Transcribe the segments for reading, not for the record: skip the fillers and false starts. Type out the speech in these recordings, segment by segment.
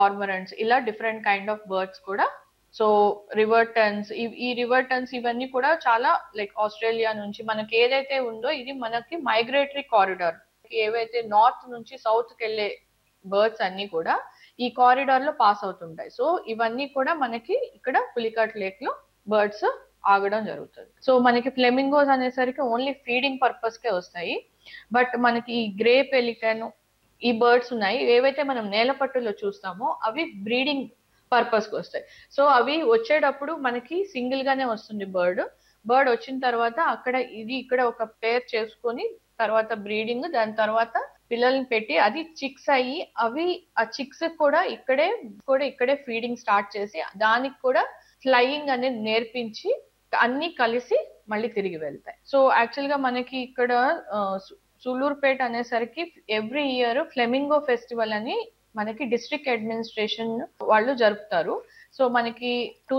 కార్మరెంట్స్, ఇలా different kind of birds కూడా. So river turns, ఈ రివర్ టర్న్స్ ఇవన్నీ కూడా చాలా లైక్ ఆస్ట్రేలియా నుంచి మనకి ఏదైతే ఉందో ఇది మనకి మైగ్రేటరీ కారిడార్. ఏవైతే నార్త్ నుంచి సౌత్ కి వెళ్ళే బర్డ్స్ అన్ని కూడా ఈ కారిడార్ లో పాస్ అవుతుంటాయి. సో ఇవన్నీ కూడా మనకి ఇక్కడ పులికాట్ లేక్ లో బర్డ్స్ ఆగడం జరుగుతుంది. సో మనకి ఫ్లెమింగోస్ అనేసరికి ఓన్లీ ఫీడింగ్ పర్పస్ కే వస్తాయి. బట్ మనకి ఈ గ్రే పెలికన్, ఈ బర్డ్స్ ఉన్నాయి ఏవైతే మనం నేలపట్టులో చూస్తామో అవి బ్రీడింగ్ పర్పస్ కి వస్తాయి. సో అవి వచ్చేటప్పుడు మనకి సింగిల్ గానే వస్తుంది బర్డ్ వచ్చిన తర్వాత అక్కడ ఇక్కడ ఒక పేర్ చేసుకొని తర్వాత బ్రీడింగ్, దాని తర్వాత పిల్లల్ని పెట్టి అది చిక్స్ అయ్యి అవి ఆ చిక్స్ కూడా ఇక్కడే ఫీడింగ్ స్టార్ట్ చేసి దానికి కూడా ఫ్లయింగ్ అనేది నేర్పించి అన్ని కలిసి మళ్ళీ తిరిగి వెళ్తాయి. సో యాక్చువల్ గా మనకి ఇక్కడ సూలూరుపేట అనేసరికి ఎవ్రీ ఇయర్ ఫ్లెమింగో ఫెస్టివల్ అని మనకి డిస్ట్రిక్ట్ అడ్మినిస్ట్రేషన్ వాళ్ళు జరుపుతారు. సో మనకి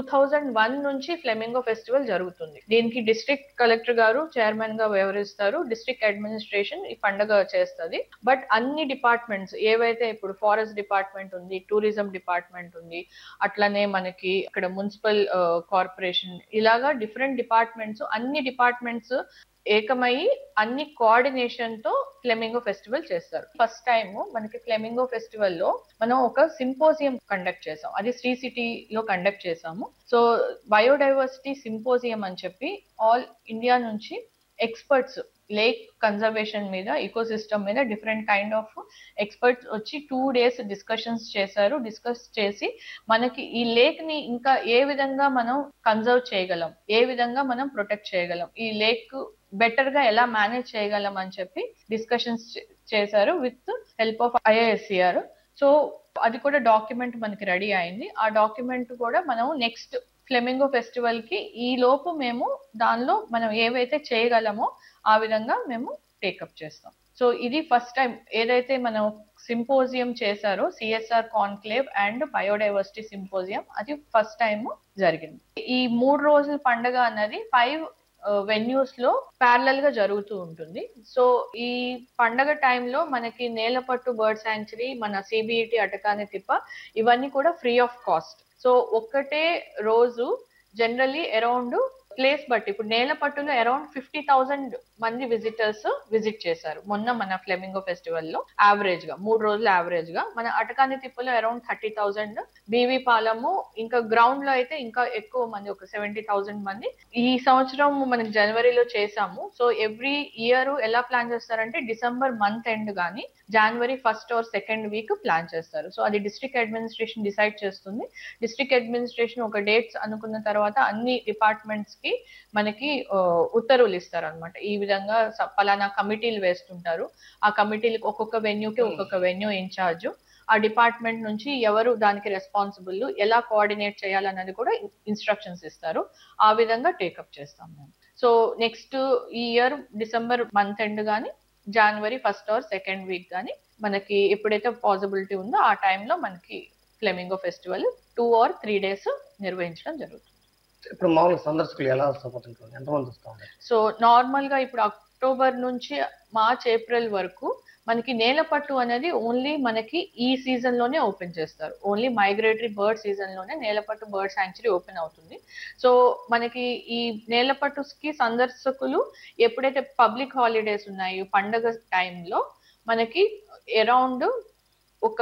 2001 నుంచి ఫ్లెమింగో ఫెస్టివల్ జరుగుతుంది. దీనికి డిస్ట్రిక్ట్ కలెక్టర్ గారు చైర్మన్ గా వ్యవహరిస్తారు. డిస్ట్రిక్ట్ అడ్మినిస్ట్రేషన్ ఈ పండుగ చేస్తుంది. బట్ అన్ని డిపార్ట్మెంట్స్ ఏవైతే ఇప్పుడు ఫారెస్ట్ డిపార్ట్మెంట్ ఉంది, టూరిజం డిపార్ట్మెంట్ ఉంది, అట్లనే మనకి ఇక్కడ మున్సిపల్ కార్పొరేషన్, ఇలాగా డిఫరెంట్ డిపార్ట్మెంట్స్, అన్ని డిపార్ట్మెంట్స్ ఏకమయ్యి అన్ని కోఆర్డినేషన్ తో ఫ్లెమింగో ఫెస్టివల్ చేస్తారు. ఫస్ట్ టైం మనకి ఫ్లెమింగో ఫెస్టివల్ లో మనం ఒక సింపోజియం కండక్ట్ చేసాం. అది శ్రీ సిటీ లో కండక్ట్ చేసాము. సో బయోడైవర్సిటీ సింపోజియం అని చెప్పి ఆల్ ఇండియా నుంచి ఎక్స్పర్ట్స్ లేక్ కన్జర్వేషన్ మీద, ఈకోసిస్టమ్ మీద డిఫరెంట్ కైండ్ ఆఫ్ ఎక్స్పర్ట్స్ వచ్చి 2 days డిస్కషన్స్ చేశారు. డిస్కస్ చేసి మనకి ఈ లేక్ ని ఇంకా ఏ విధంగా మనం కన్జర్వ్ చేయగలం, ఏ విధంగా మనం ప్రొటెక్ట్ చేయగలం, ఈ లేక్ బెటర్ గా ఎలా మేనేజ్ చేయగలం అని చెప్పి డిస్కషన్స్ చేశారు with help of IISCR. So అది కూడా డాక్యుమెంట్ మనకి రెడీ అయింది. ఆ డాక్యుమెంట్ కూడా మనం నెక్స్ట్ ఫ్లెమింగో ఫెస్టివల్ కి ఈ లోపు మేము దానిలో మనం ఏవైతే చేయగలమో ఆ విధంగా మేము టేకప్ చేస్తాం. సో ఇది ఫస్ట్ టైం ఏదైతే మనం సింపోజియం చేశారో, CSR conclave and biodiversity symposium, అది ఫస్ట్ టైం జరిగింది. ఈ 3 రోజుల పండుగ అన్నది 5 వెన్యూస్ లో ప్యారలల్ గా జరుగుతూ ఉంటుంది. సో ఈ పండగ టైంలో మనకి నేలపట్టు బర్డ్ శాంక్చురీ, మన CBET అటకాని తిప్ప, ఇవన్నీ కూడా ఫ్రీ ఆఫ్ కాస్ట్. సో ఒక్కటే రోజు జనరల్లీ అరౌండ్ ప్లేస్ బట్టి ఇప్పుడు నేలపట్టులో అరౌండ్ 50,000 మంది విజిటర్స్ విజిట్ చేశారు మొన్న మన ఫ్లెమింగో ఫెస్టివల్ లో. యావరేజ్ గా 3 రోజులు యావరేజ్ గా మన అటకాని తిప్పలో అరౌండ్ 30,000, బీవీ పాలము ఇంకా గ్రౌండ్ లో అయితే ఇంకా ఎక్కువ మంది, ఒక 70,000 మంది. ఈ సంవత్సరం మనకి జనవరిలో చేసాము. సో ఎవ్రీ ఇయర్ ఎలా ప్లాన్ చేస్తారంటే డిసెంబర్ మంత్ ఎండ్ గానీ జనవరి 1st or 2nd week plan చేస్తారు. సో అది డిస్ట్రిక్ట్ అడ్మినిస్ట్రేషన్ డిసైడ్ చేస్తుంది. డిస్ట్రిక్ట్ అడ్మినిస్ట్రేషన్ ఒక డేట్స్ అనుకున్న తర్వాత అన్ని డిపార్ట్మెంట్స్ కి మనకి ఉత్తర్వులు ఇస్తారు అనమాట. ఈ విధంగా పలానా కమిటీలు వేస్తుంటారు. ఆ కమిటీలకు ఒక్కొక్క వెన్యూకి ఒక్కొక్క వెన్యూ ఇన్ఛార్జ్, ఆ డిపార్ట్మెంట్ నుంచి ఎవరు దానికి రెస్పాన్సిబుల్, ఎలా కోఆర్డినేట్ చేయాలన్నది కూడా ఇన్స్ట్రక్షన్స్ ఇస్తారు. ఆ విధంగా టేకప్ చేస్తాం మేము. సో నెక్స్ట్ ఈ ఇయర్ డిసెంబర్ మంత్ ఎండ్ గానీ జనవరి 1st or 2nd వీక్ గానీ మనకి ఎప్పుడైతే పాసిబిలిటీ ఉందో ఆ టైంలో మనకి ఫ్లెమింగో ఫెస్టివల్ 2 or 3 days నిర్వహించడం జరుగుతుంది. ఇప్పుడు మామూలు సందర్శకులు ఎలా వస్తారు, ఎంతమంది వస్తారు? సో నార్మల్ గా ఇప్పుడు అక్టోబర్ నుంచి మార్చ్, ఏప్రిల్ వరకు మనకి నేలపట్టు అనేది ఓన్లీ మనకి ఈ సీజన్ లోనే ఓపెన్ చేస్తారు. ఓన్లీ మైగ్రేటరీ బర్డ్ సీజన్ లోనే నేలపట్టు బర్డ్ శాంక్చురీ ఓపెన్ అవుతుంది. సో మనకి ఈ నేలపట్టుకి సందర్శకులు ఎప్పుడైతే పబ్లిక్ హాలిడేస్ ఉన్నాయో పండగ టైంలో మనకి అరౌండ్ ఒక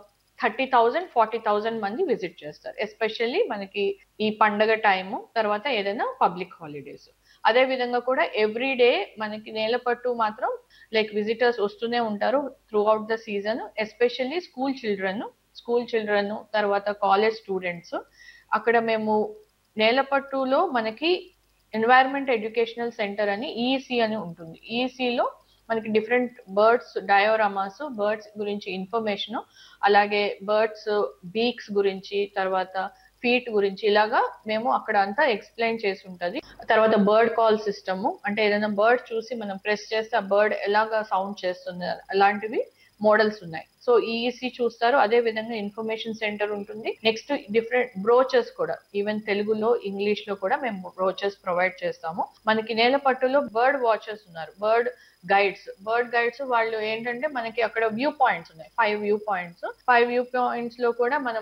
30,000, 40,000 మంది విజిట్ చేస్తారు. ఎస్పెషల్లీ మనకి ఈ పండగ టైము తర్వాత ఏదైనా పబ్లిక్ హాలిడేస్. అదే విధంగా కూడా ఎవ్రీ డే మనకి నేలపట్టు మాత్రం లైక్ విజిటర్స్ వస్తూనే ఉంటారు through out the season. Especially school children తర్వాత కాలేజ్ స్టూడెంట్స్. అక్కడ మేము నేలపట్టులో మనకి ఎన్వైరన్మెంట్ ఎడ్యుకేషనల్ సెంటర్ అని EEC అని ఉంటుంది. EECలో మనకి డిఫరెంట్ బర్డ్స్ డయోరామాస్, బర్డ్స్ గురించి ఇన్ఫర్మేషన్, అలాగే బర్డ్స్ బీక్స్ గురించి, తర్వాత ఫీట్ గురించి, ఇలాగా మేము అక్కడ అంతా ఎక్స్ప్లెయిన్ చేసి ఉంటది. తర్వాత బర్డ్ కాల్ సిస్టమ్, అంటే ఏదైనా బర్డ్ చూసి మనం ప్రెస్ చేస్తే ఆ బర్డ్ ఎలాగా సౌండ్ చేస్తుంది అలాంటివి మోడల్స్ ఉన్నాయి. సో ఈఈసి చూస్తారు, అదే విధంగా ఇన్ఫర్మేషన్ సెంటర్ ఉంటుంది. నెక్స్ట్ డిఫరెంట్ బ్రోచెస్ కూడా, ఈవెన్ తెలుగులో ఇంగ్లీష్ లో కూడా మేము బ్రోచెస్ ప్రొవైడ్ చేస్తాము. మనకి నేల పట్టులో బర్డ్ వాచర్స్ ఉన్నారు, బర్డ్ గైడ్స్ వాళ్ళు ఏంటంటే మనకి అక్కడ వ్యూ పాయింట్స్ ఉన్నాయి, 5 వ్యూ పాయింట్స్ లో కూడా మనం